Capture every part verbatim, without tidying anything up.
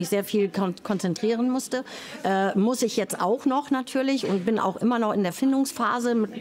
Ich sehr viel kon konzentrieren musste. Äh, muss ich jetzt auch noch natürlich und bin auch immer noch in der Findungsphase, mit,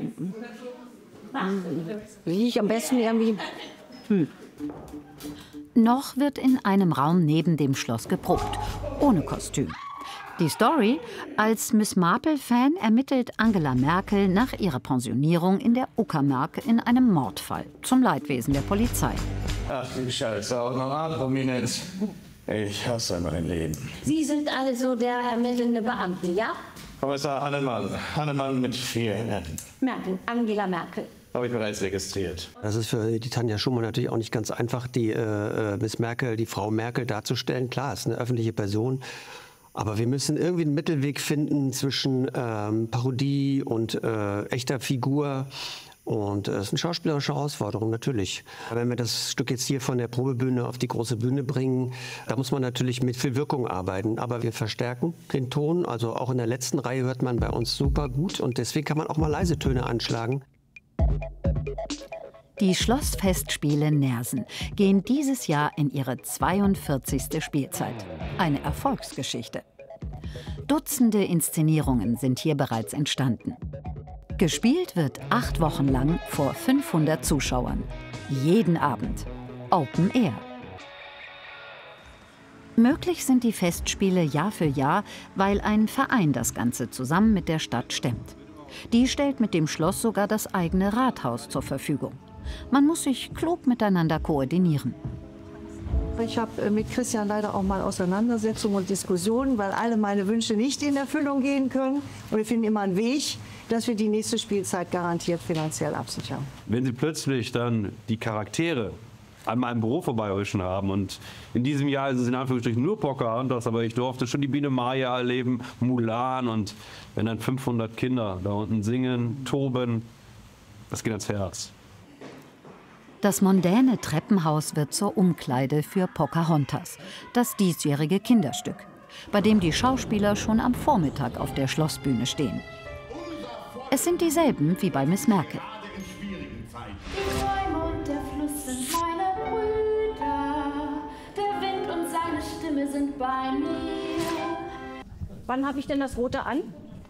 wie ich am besten irgendwie... Hm. Noch wird in einem Raum neben dem Schloss geprobt, ohne Kostüm. Die Story: Als Miss Marple-Fan ermittelt Angela Merkel nach ihrer Pensionierung in der Uckermark in einem Mordfall, zum Leidwesen der Polizei. Ach du Scheiße, auch noch A prominent. Ich hasse mein Leben. Sie sind also der ermittelnde Beamte, ja? Kommissar Hannemann. Hannemann mit vier N. Merkel, Angela Merkel. Habe ich bereits registriert. Das ist für die Tanja Schumann natürlich auch nicht ganz einfach, die äh, Miss Merkel, die Frau Merkel darzustellen. Klar, ist eine öffentliche Person. Aber wir müssen irgendwie einen Mittelweg finden zwischen ähm, Parodie und äh, echter Figur. Und es äh, ist eine schauspielerische Herausforderung, natürlich. Wenn wir das Stück jetzt hier von der Probebühne auf die große Bühne bringen, da muss man natürlich mit viel Wirkung arbeiten. Aber wir verstärken den Ton. Also auch in der letzten Reihe hört man bei uns super gut. Und deswegen kann man auch mal leise Töne anschlagen. Die Schlossfestspiele Nersen gehen dieses Jahr in ihre zweiundvierzigste Spielzeit. Eine Erfolgsgeschichte. Dutzende Inszenierungen sind hier bereits entstanden. Gespielt wird acht Wochen lang vor fünfhundert Zuschauern. Jeden Abend. Open Air. Möglich sind die Festspiele Jahr für Jahr, weil ein Verein das Ganze zusammen mit der Stadt stemmt. Die stellt mit dem Schloss sogar das eigene Rathaus zur Verfügung. Man muss sich klug miteinander koordinieren. Ich habe mit Christian leider auch mal Auseinandersetzungen und Diskussionen, weil alle meine Wünsche nicht in Erfüllung gehen können. Und wir finden immer einen Weg, dass wir die nächste Spielzeit garantiert finanziell absichern. Wenn Sie plötzlich dann die Charaktere an meinem Büro vorbeirischen haben und in diesem Jahr ist es in Anführungsstrichen nur Pocahontas, aber ich durfte schon die Biene Maya erleben, Mulan, und wenn dann fünfhundert Kinder da unten singen, toben, das geht ans Herz. Das mondäne Treppenhaus wird zur Umkleide für Pocahontas, das diesjährige Kinderstück, bei dem die Schauspieler schon am Vormittag auf der Schlossbühne stehen. Es sind dieselben wie bei Miss Merkel. Die Bäume und der Fluss sind meine Brüder, der Wind und seine Stimme sind bei mir. Wann habe ich denn das Rote an?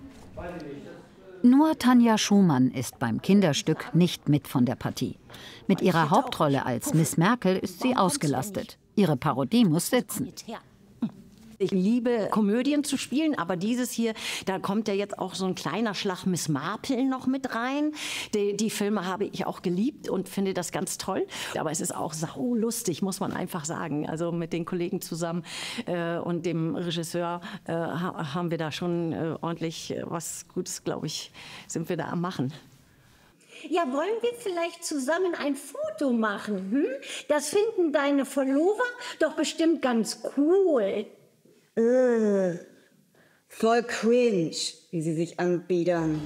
Nur Tanja Schumann ist beim Kinderstück nicht mit von der Partie. Mit ihrer Hauptrolle als Miss Merkel ist sie ausgelastet. Ihre Parodie muss sitzen. Ich liebe Komödien zu spielen, aber dieses hier, da kommt ja jetzt auch so ein kleiner Schlag Miss Marple noch mit rein. Die, die Filme habe ich auch geliebt und finde das ganz toll. Aber es ist auch saulustig, muss man einfach sagen. Also mit den Kollegen zusammen äh, und dem Regisseur äh, haben wir da schon äh, ordentlich äh, was Gutes, glaube ich, sind wir da am Machen. Ja, wollen wir vielleicht zusammen ein Foto machen? Hm? Das finden deine Follower doch bestimmt ganz cool. Äh, voll cringe, wie sie sich anbiedern.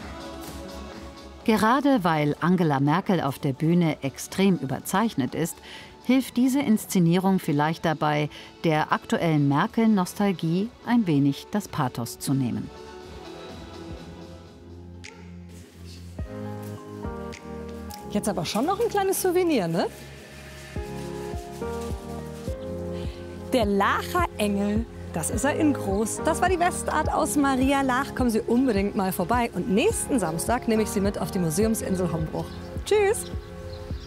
Gerade weil Angela Merkel auf der Bühne extrem überzeichnet ist, hilft diese Inszenierung vielleicht dabei, der aktuellen Merkel-Nostalgie ein wenig das Pathos zu nehmen. Jetzt aber schon noch ein kleines Souvenir, ne? Der Laacher Engel, das ist er in groß. Das war die Westart aus Maria Laach. Kommen Sie unbedingt mal vorbei. Und nächsten Samstag nehme ich Sie mit auf die Museumsinsel Hombruch. Tschüss!